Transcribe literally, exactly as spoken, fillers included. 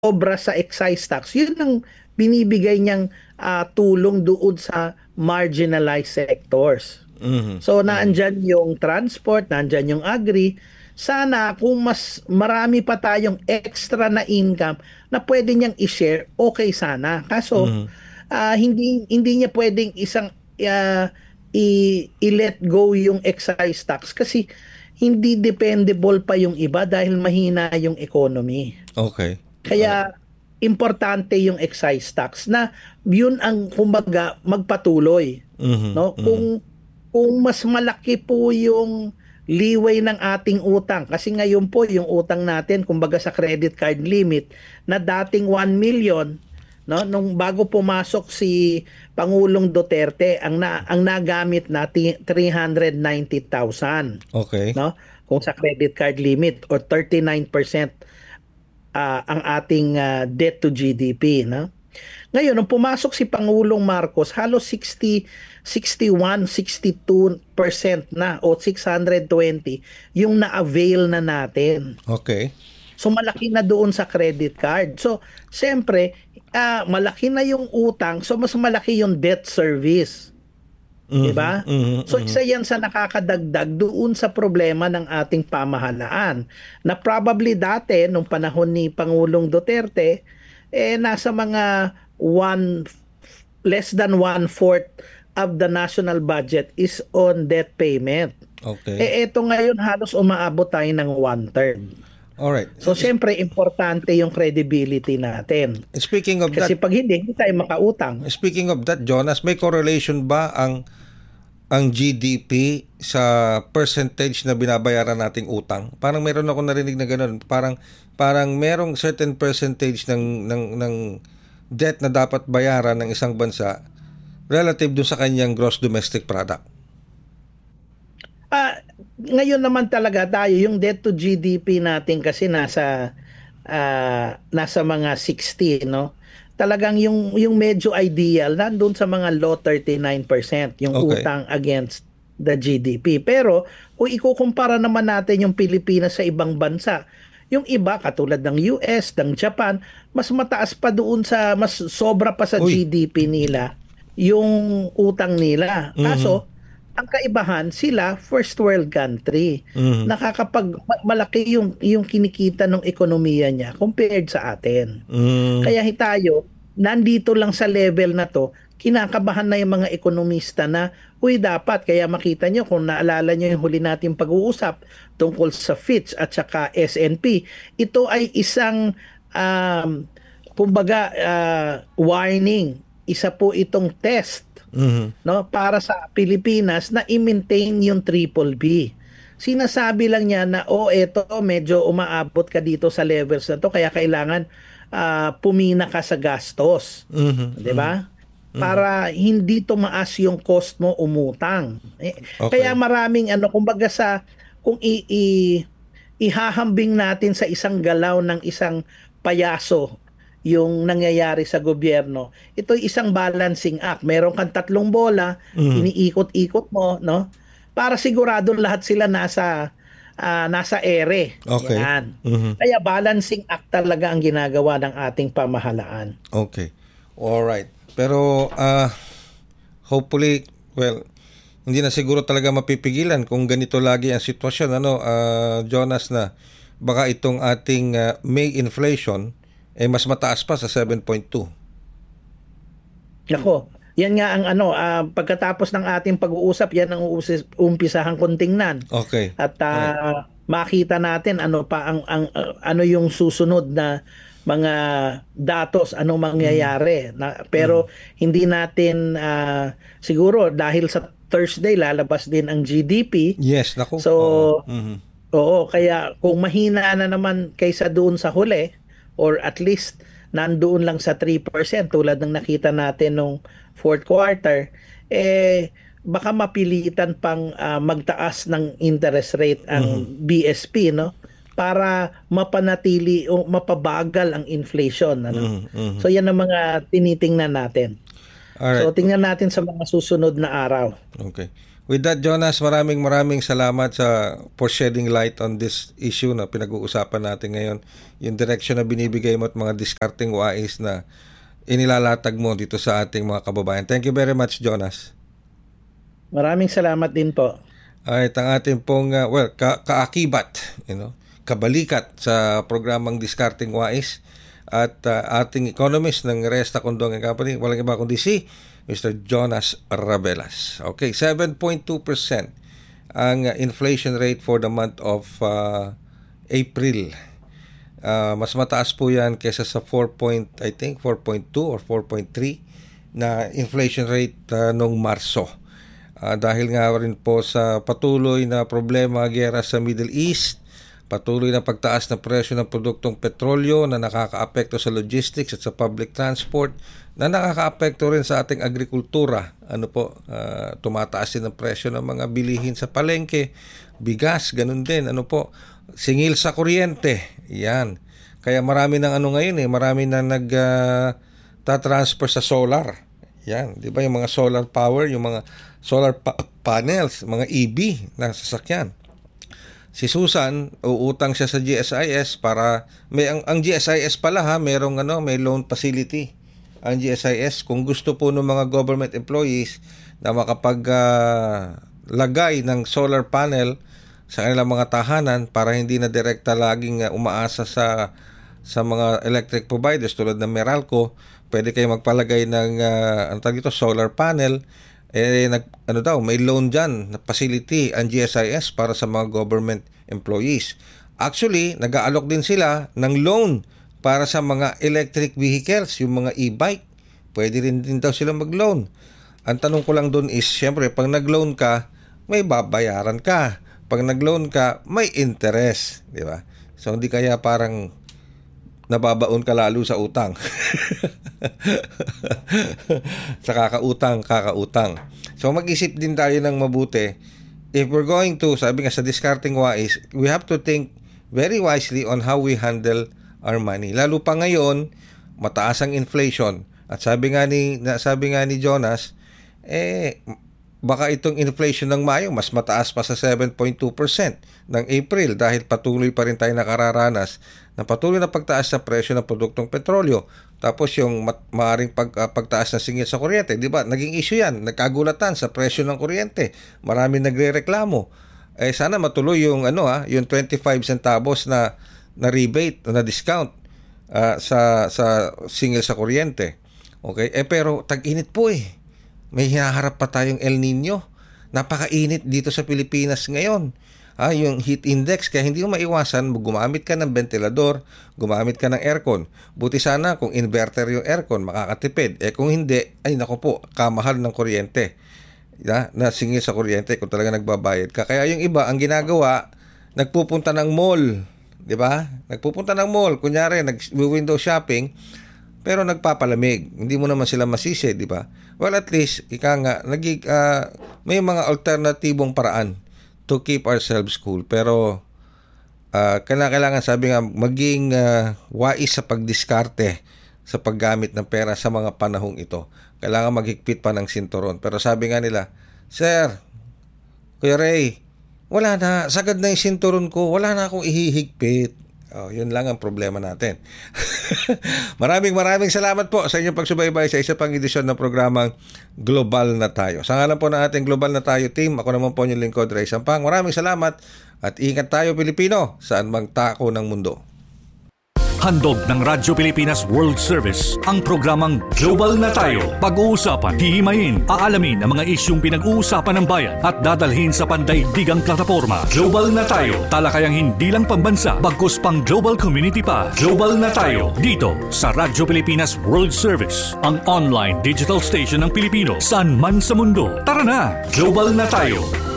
sobra sa excise tax, yun ang binibigay niyang ah, tulong doon sa marginalized sectors. Mhm. So Mhm. naandyan yung transport, naandyan yung agri. Sana kung mas marami pa tayong extra na income na pwede niyang i-share, okay sana. Kaso Mhm. ah, hindi hindi niya pwedeng isang ah, i, i-let go yung excise tax kasi hindi dependable pa yung iba dahil mahina yung economy. Okay. Alright. Kaya importante yung excise tax na yun ang kumbaga magpatuloy, Mhm. no? Mhm. Kung kung mas malaki po yung leeway ng ating utang kasi ngayon po yung utang natin kumbaga sa credit card limit na dating one million, no, nung bago pumasok si Pangulong Duterte ang na, ang nagamit natin three hundred ninety thousand, Okay. no, kung sa credit card limit or thirty-nine percent ah, ang ating ah, debt to G D P, no? Ngayon, nung pumasok si Pangulong Marcos, halos sixty, sixty-one, sixty-two percent na o six hundred twenty yung na-avail na natin. Okay. So malaki na doon sa credit card. So siyempre, ah, malaki na yung utang, so mas malaki yung debt service. 'Di Mhm. ba? Mhm. So Mhm. isa yan sa nakakadagdag doon sa problema ng ating pamahalaan na probably dati nung panahon ni Pangulong Duterte eh nasa mga one less than one fourth of the national budget is on debt payment. Okay. Eh eto ngayon halos umaabot tayo ng one third. All right. So siyempre importante yung credibility natin. Speaking of Kasi that, pag hindi, hindi tayo makautang. speaking of that, Jonas, may correlation ba ang ang G D P sa percentage na binabayaran nating utang? Parang meron ako narinig na ganun. Parang parang merong certain percentage ng ng ng debt na dapat bayaran ng isang bansa relative dun sa kanyang gross domestic product. Ah, ngayon naman talaga tayo yung debt to G D P natin kasi nasa ah, nasa mga sixty, no? Talagang yung yung medyo ideal nandun sa mga low thirty-nine percent yung Okay. utang against the G D P. Pero kung ikukumpara naman natin yung Pilipinas sa ibang bansa, yung iba katulad ng U S, ng Japan, mas mataas pa doon sa mas sobra pa sa Uy. G D P nila yung utang nila. Mhm. Kaso ang kaibahan sila first world country. Mhm. Nakakapag ma- malaki yung yung kinikita ng ekonomiya niya compared sa atin. Mm. Kaya tayo nandito lang sa level na to, kinakabahan na yung mga ekonomista na uy dapat kaya makita nyo kung naalala nyo yung huli nating pag-uusap tungkol sa Fitch at saka S and P, ito ay isang um, kumbaga ah, warning, isa po itong test, Mhm. no, para sa Pilipinas na i-maintain yung triple B. Sinasabi lang niya na oh eto medyo umaabot ka dito sa levels na to kaya kailangan ah, pumina ka sa gastos, Mhm. 'di Mhm. ba? Mhm. Para hindi tumaas yung cost mo umutang. Eh, kaya Okay. maraming ano kumbaga sa kung i, i- ihahambing natin sa isang galaw ng isang payaso yung nangyayari sa gobyerno. Ito isang balancing act. Meron kang tatlong bola, Mhm. iniikot-ikot mo, no? Para sigurado lahat sila nasa ah, nasa ere. Okay. Yan. Mhm. Kaya balancing act talaga ang ginagawa ng ating pamahalaan. Okay. All right. Pero ah hopefully, well, hindi na siguro talaga mapipigilan kung ganito lagi ang sitwasyon, ano, ah, Jonas, na baka itong ating ah, May inflation eh mas mataas pa sa seven point two. Nako, yan nga ang ano, ah, pagkatapos ng ating pag-uusap, yan ang uusis- umpisahang kong tingnan. Okay. At Alright. ah, makita natin ano pa ang, ang ah, ano yung susunod na mga datos, anong Mhm. mangyayari. Na, Mhm. pero hindi natin ah, siguro dahil sa Thursday lalabas din ang G D P. Yes, naku. So, Oo. Mhm. oo, kaya kung mahina na naman kaysa doon sa huli or at least nandoon lang sa three percent tulad ng nakita natin nung fourth quarter, eh baka mapilitan pang ah, magtaas ng interest rate ang Mhm. B S P, no? Para mapanatili o mapabagal ang inflation, ano? Mhm. Mhm. So yan ang mga tinitingnan natin. All So right. tingnan natin sa mga susunod na araw. Okay. With that, Jonas, maraming maraming salamat sa for shedding light on this issue na pinag-uusapan natin ngayon. Yung direction na binibigay mo at mga discarding wais na inilalatag mo dito sa ating mga kababayan. Thank you very much, Jonas. Maraming salamat din po. Ay, ang ating pong, uh, well, ka- kaakibat, you know, kabalikat sa programang Discarding Wais at uh, ating economist ng Resta Condong and Company, walang iba kundi si Mister Jonas Rabelas. Okay, seven point two percent ang uh, inflation rate for the month of uh, April. Uh, mas mataas po yan kesa sa four point, I think, four point two or four point three na inflation rate uh, noong Marso. Uh, dahil nga rin po sa patuloy na problema, giyera sa Middle East, patuloy na pagtaas ng presyo ng produktong petrolyo na nakakaapekto sa logistics at sa public transport, na nakakaapekto rin sa ating agrikultura. Ano po, uh, tumataas din ang presyo ng mga bilihin sa palengke, bigas, ganun din. Ano po, singil sa kuryente, yan. Kaya marami ng ano ngayon eh, marami na nag uh, ta-transfer sa solar. Yan, di ba yung mga solar power, yung mga solar pa- panels, mga E V na sasakyan. Si Susan, uutang siya sa G S I S para may ang, ang G S I S pala ha, merong ano, may loan facility. Ang G S I S kung gusto po ng mga government employees na makapag uh, lagay ng solar panel sa kanilang mga tahanan para hindi na direkta laging uh, umaasa sa sa mga electric providers tulad ng Meralco, pwede kayo magpalagay ng uh, ano tawag dito, solar panel. Eh, nag, ano daw, may loan dyan na facility ang G S I S para sa mga government employees. Actually, nag-aalok din sila ng loan para sa mga electric vehicles, yung mga e-bike. Pwede rin din daw sila mag-loan. Ang tanong ko lang doon is, syempre, pag nag-loan ka, may babayaran ka. Pag nag-loan ka, may interest. Di ba? So, hindi kaya parang nababaon ka lalo sa utang. Sa kakautang, kakautang. So mag-isip din tayo ng mabuti. If we're going to, sabi nga sa Discarding Wais, we have to think very wisely on how we handle our money. Lalo pa ngayon, mataas ang inflation. At sabi nga ni, sabi nga ni Jonas, eh, baka itong inflation ng Mayo mas mataas pa sa seven point two percent ng April dahil patuloy pa rin tayo nakararanas ng patuloy na pagtaas sa presyo ng produktong petrolyo. Tapos yung mat- maaring pag, uh, pagtaas ng singil sa kuryente, di ba? Naging issue yan, nagkagulatan sa presyo ng kuryente. Marami nagrereklamo. Eh sana matuloy yung ano ah, yung twenty-five centavos na na rebate na discount uh, sa sa singil sa kuryente. Okay? Eh pero tag-init po eh. May hinaharap pa tayong El Nino. Napakainit dito sa Pilipinas ngayon. Ah, yung heat index, kaya hindi mo maiwasan, gumamit ka ng ventilador, gumamit ka ng aircon. Buti sana kung inverter yung aircon, makakatipid. Eh kung hindi, ay nako po, kamahal ng kuryente. Ya, na singil sa kuryente kung talaga nagbabayad ka. Kaya yung iba, ang ginagawa, nagpupunta ng mall. Di ba? Nagpupunta ng mall. Kunyari, nag-window shopping, pero nagpapalamig. Hindi mo naman sila masisi, di ba? Well, at least, ika nga, nagig, uh, may mga alternatibong paraan to keep ourselves cool. Pero, uh, kailangan, sabi nga, maging uh, wais sa pagdiskarte sa paggamit ng pera sa mga panahong ito. Kailangan maghigpit pa ng sinturon. Pero sabi nga nila, Sir, Kuya Ray, wala na, sagad na yung sinturon ko, wala na akong ihihigpit. Oh, yun lang ang problema natin. Maraming maraming salamat po sa inyong pagsubaybay sa isa pang edisyon ng programang Global na Tayo. Sa ngalan po ng ating Global na Tayo team, ako naman po yung lingkod, Ray Sampang. Maraming salamat at ingat tayo Pilipino saan mang tako ng mundo. Handog ng Radyo Pilipinas World Service ang programang Global na Tayo. Pag-uusapan, hihimayin, aalamin ang mga isyung pinag-uusapan ng bayan at dadalhin sa pandaigdigang plataforma. Global na Tayo, talakayang hindi lang pambansa, bagkus pang global community pa. Global na Tayo, dito sa Radyo Pilipinas World Service, ang online digital station ng Pilipino saan man sa mundo. Tara na, Global na Tayo.